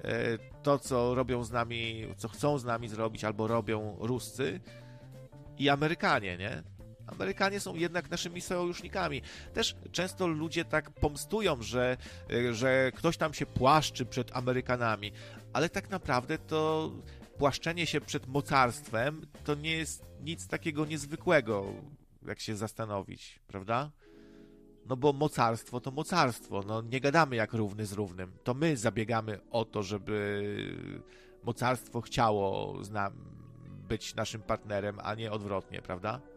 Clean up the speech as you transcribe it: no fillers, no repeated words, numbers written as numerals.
to, co robią z nami, co chcą z nami zrobić, albo robią Ruscy i Amerykanie, nie? Amerykanie są jednak naszymi sojusznikami. Też często ludzie tak pomstują, że ktoś tam się płaszczy przed Amerykanami, ale tak naprawdę to płaszczenie się przed mocarstwem to nie jest nic takiego niezwykłego, jak się zastanowić, prawda? No bo mocarstwo to mocarstwo, no nie gadamy jak równy z równym. To my zabiegamy o to, żeby mocarstwo chciało być naszym partnerem, a nie odwrotnie, prawda?